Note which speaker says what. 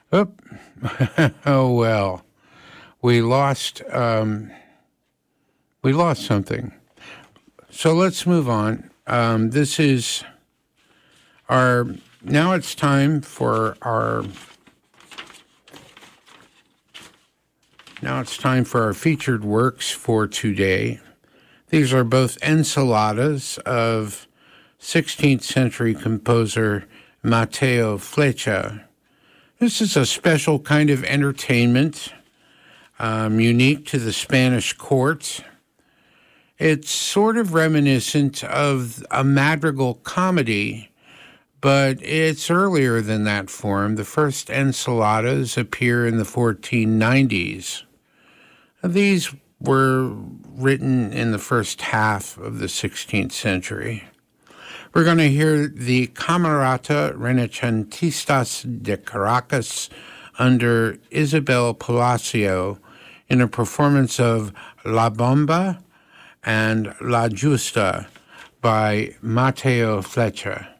Speaker 1: Oh, oh well, we lost something. So let's move on. This is our now. It's time for our featured works for today. These are both enchiladas of 16th century composer Mateo Flecha. This is a special kind of entertainment, unique to the Spanish court. It's sort of reminiscent of a madrigal comedy, but it's earlier than that form. The first enchiladas appear in the 1490s. These were written in the first half of the 16th century. We're going to hear the Camerata Renacentistas de Caracas under Isabel Palacio in a performance of La Bomba and La Justa by Mateo Flecha.